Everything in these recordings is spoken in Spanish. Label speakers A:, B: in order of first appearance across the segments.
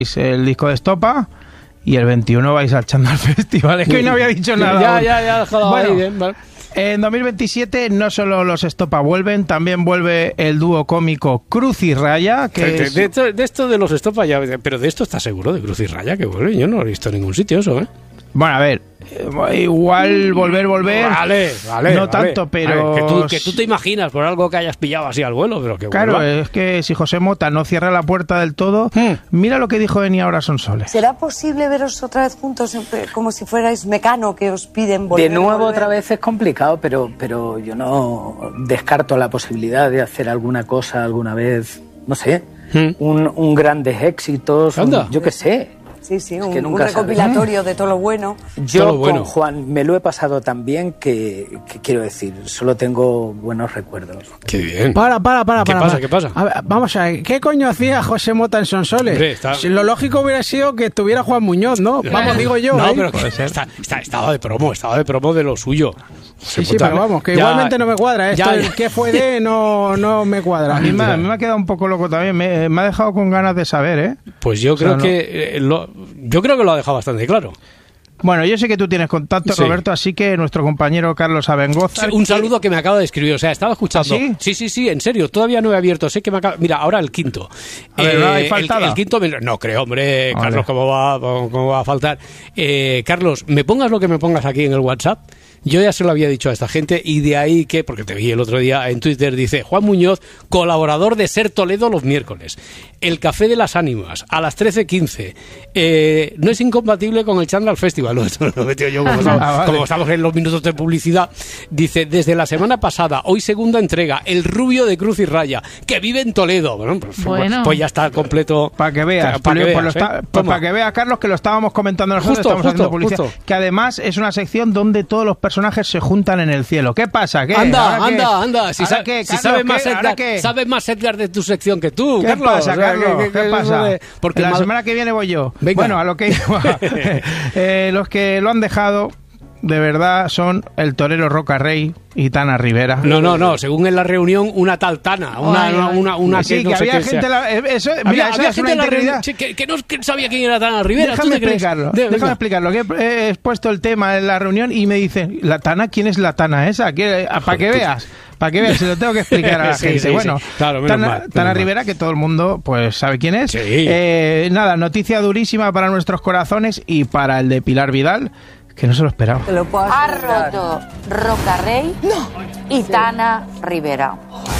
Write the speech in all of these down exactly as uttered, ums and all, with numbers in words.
A: el disco de Estopa y el veintiuno vais al Chandal Festival. Es que hoy no había dicho nada.
B: Ya, ya, ya, dejado
A: bueno,
B: ahí bien, vale.
A: En dos mil veintisiete no solo los Estopa vuelven, también vuelve el dúo cómico Cruz y Raya. Que
B: de,
A: es...
B: de, esto, de esto de los Estopa ya, pero de esto estás seguro, de Cruz y Raya, que vuelve. Yo no lo he visto en ningún sitio eso, ¿eh?
A: Bueno, a ver, igual volver, volver.
B: Vale, vale.
A: No
B: vale.
A: tanto, pero.
B: Ver, que, tú, que tú te imaginas por algo que hayas pillado así al vuelo, pero que
A: Claro,
B: vuelva.
A: es que si José Mota no cierra la puerta del todo,
B: Hmm.
A: mira lo que dijo Eni Ahora Son Soles.
C: ¿Será posible veros otra vez juntos como si fuerais Mecano que os piden volver?
D: De nuevo
C: volver?
D: otra vez es complicado, pero, pero yo no descarto la posibilidad de hacer alguna cosa alguna vez, no sé,
B: Hmm.
D: un, un grandes éxitos,
B: Anda.
D: un- yo qué sé.
C: Sí, sí,
D: Es
C: un,
D: que
C: un
D: nunca sabes.
C: recopilatorio de todo lo bueno.
D: Yo
B: Todo bueno.
D: con Juan me lo he pasado tan bien que, que quiero decir, solo tengo buenos recuerdos.
B: Qué bien.
E: Para, para, para.
B: ¿Qué
E: para,
B: pasa?
E: para.
B: ¿Qué pasa?
E: A ver, vamos a ver, ¿qué coño hacía José Mota en Sonsoles?
B: Hombre, está-
E: Si lo lógico hubiera sido que estuviera Juan Muñoz, ¿no? Vamos, digo yo.
B: No,
E: ¿eh?
B: pero que está, está- estaba de promo, estaba de promo de lo suyo.
E: Sí, sí, pero vamos, que
B: Ya-
E: igualmente no me cuadra. Esto,
B: ya-
E: el que fue de, no, no me cuadra.
A: A mí, me, a mí me ha quedado un poco loco también. Me, me ha dejado con ganas de saber, ¿eh?
B: Pues yo
A: O sea,
B: creo
A: no-
B: que eh, lo, yo creo que lo ha dejado bastante claro.
A: Bueno, yo sé que tú tienes contacto,
B: Sí.
A: Roberto, así que nuestro compañero Carlos Abengoza.
B: Sí, un saludo que me acaba de escribir, o sea, estaba escuchando.
A: ¿Ah, sí?
B: sí, sí, sí, en serio, todavía no he abierto, sé que me acaba... Mira, ahora el quinto.
A: A ver, ¿no hay
B: el,
A: faltada?
B: el quinto, me- no creo, hombre,
A: Vale.
B: Carlos, ¿cómo va, cómo va a faltar? Eh, Carlos, me pongas lo que me pongas aquí en el WhatsApp. Yo ya se lo había dicho a esta gente y de ahí que, porque te vi el otro día en Twitter, dice Juan Muñoz, colaborador de Ser Toledo los miércoles. El Café de las Ánimas, a las trece quince. Eh, no es incompatible con el Chandal Festival. Lo, esto lo he metido yo como, estamos,
A: Ah, vale.
B: como estamos en los minutos de publicidad. Dice, desde la semana pasada, hoy segunda entrega, El Rubio de Cruz y Raya, que vive en Toledo. Bueno, pues,
F: Bueno.
B: pues ya está completo.
A: Para que veas,
B: Pa' que
A: pues
B: veas,
A: lo está-
B: ¿eh?
A: pues
B: Toma.
A: para que veas, Carlos, que lo estábamos comentando nosotros,
B: Justo,
A: estamos
B: justo,
A: haciendo publicidad.
B: justo.
A: Que además es una sección donde todos los personajes se juntan en el cielo. ¿Qué pasa? ¿Qué?
B: Anda,
A: ¿Ahora qué?
B: anda, anda. Si,
A: ¿Ahora
B: sa-
A: qué,
B: si
A: Carlos?
B: sabe,
A: ¿Qué?
B: más
A: ¿Ahora
B: Edgar,
A: qué?
B: sabe más Edgar de tu sección que tú,
A: ¿Qué
B: Carlos.
A: pasa,
B: O sea,
A: Carlos?
B: que-
A: ¿Qué,
B: que- que-
A: pasa?
B: que- Porque
A: la
B: mal-
A: semana que viene voy yo.
B: Venga.
A: Bueno, a lo que iba. Eh, los que lo han dejado, de verdad, son el torero Roca Rey y Tana Rivera.
B: No, no, no. Según en la reunión, una tal Tana. Una,
F: Ay,
B: una,
F: ay.
B: una, una
A: sí,
B: que,
A: que,
B: no sé
A: había
B: qué
A: gente...
B: sea.
A: La, eh, eso,
B: Había,
A: mira, eso
B: había
A: es
B: gente
A: una
B: en la reunión
A: integridad.
B: sí, que, que no que sabía quién era Tana Rivera. ¿Tú
A: Déjame
B: te crees?
A: explicarlo,
B: De-
A: déjame
B: venga.
A: explicarlo. Que he expuesto el tema en la reunión y me dicen, ¿la Tana? ¿Quién es la Tana esa? Para que veas, para que veas, se lo tengo que explicar a la
B: Sí,
A: gente.
B: sí, sí.
A: Bueno,
B: Claro, menos
A: Tana,
B: mal, menos
A: Tana
B: mal.
A: Rivera, que todo el mundo pues sabe quién es.
B: Sí.
A: Eh, nada, noticia durísima para nuestros corazones y para el de Pilar Vidal, que no se lo esperaba.
C: Te lo puedo
G: Ha
C: asegurar.
G: roto Roca Rey y Tana Rivera.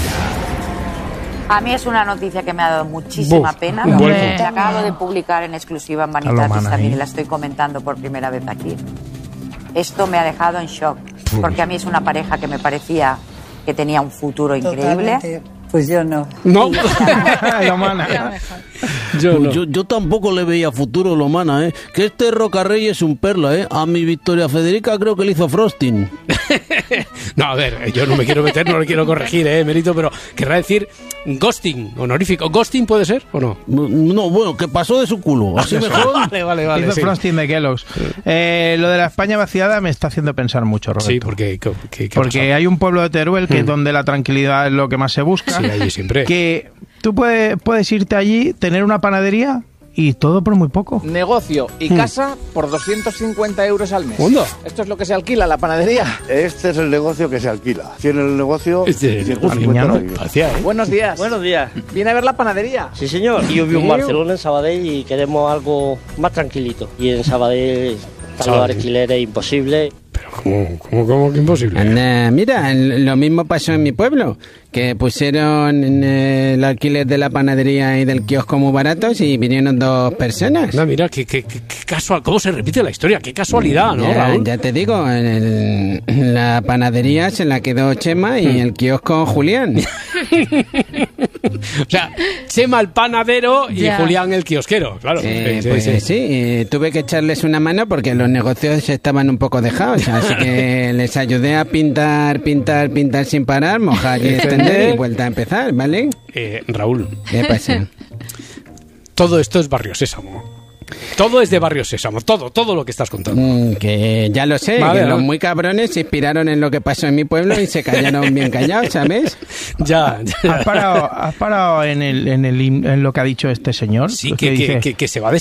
G: A mí es una noticia que me ha dado muchísima
B: Buf,
G: pena.
B: un vuelco.
G: La acabo de publicar en exclusiva en
A: Salomana
G: Vanitatis también
A: ahí.
G: y la estoy comentando por primera vez aquí. Esto me ha dejado en shock, porque a mí es una pareja que me parecía que tenía un futuro increíble.
C: Totalmente. Pues yo no.
B: No.
A: Lomana.
B: Yo no.
H: Yo, yo tampoco le veía futuro, Lomana, ¿eh? Que este Roca Rey es un perla, ¿eh? A mi Victoria Federica creo que le hizo frosting.
B: No, a ver, yo no me quiero meter, no le quiero corregir, eh, Merito, pero querrá decir ghosting, honorífico. ¿Ghosting puede ser o no?
H: No, bueno, que pasó de su culo. Así mejor.
B: Vale, vale, vale.
A: Hizo
B: Sí,
A: Frosting de Kellogg's. Eh, lo de la España vaciada me está haciendo pensar mucho, Roberto.
B: sí porque... ¿qué- qué- qué ha
A: Porque
B: pasado?
A: hay un pueblo de Teruel que es
B: Mm.
A: donde la tranquilidad es lo que más se busca.
B: Sí, allí siempre.
A: Que tú puedes, puedes irte allí, tener una panadería y todo por muy poco.
I: Negocio y casa por doscientos cincuenta euros al mes.
B: ¿Onda?
I: Esto es lo que se alquila la panadería.
J: Este es el negocio que se alquila. Tiene el negocio
B: Este,
J: ciento cincuenta
A: Arguiñano.
J: euros.
B: Parecía, ¿eh?
I: Buenos días.
K: Buenos días.
I: Viene a ver la panadería.
K: Sí, señor. Yo vivo en Barcelona, en Sabadell, y queremos algo más tranquilito. Y en Sabadell están los
B: Sabadell.
K: alquileres imposibles.
B: Pero ¿cómo, cómo, cómo que imposible?
E: Anda, mira, lo mismo pasó en mi pueblo, que pusieron eh, el alquiler de la panadería y del kiosco muy baratos y vinieron dos personas.
B: Anda, mira, qué, qué, qué, qué casual, cómo se repite la historia, qué casualidad, ¿no,
E: ya,
B: Raúl?
E: ya te digo, en, el- en la panadería se la quedó Chema y el kiosco Julián.
B: O sea, Chema el panadero y
F: Ya.
B: Julián el kiosquero, claro.
E: Eh,
B: Sí, sí,
E: pues
B: sí.
E: sí, eh, tuve que echarles una mano porque los negocios estaban un poco dejados, así que les ayudé a pintar, pintar, pintar sin parar, mojar y extender y vuelta a empezar, ¿vale?
B: Eh, Raúl,
E: ¿Qué pasa?
B: todo esto es Barrio Sésamo. Todo es de Barrio Sésamo, todo, todo lo que estás contando.
E: Mm, que ya lo sé,
B: Vale,
E: que
B: ¿no?
E: los muy cabrones se inspiraron en lo que pasó en mi pueblo y se callaron bien callados, ¿sabes?
B: Ya, ya.
A: ¿Has parado, has parado en, el, en, el, en lo que ha dicho este señor?
B: Sí, que, que,
A: dice,
B: que, que se va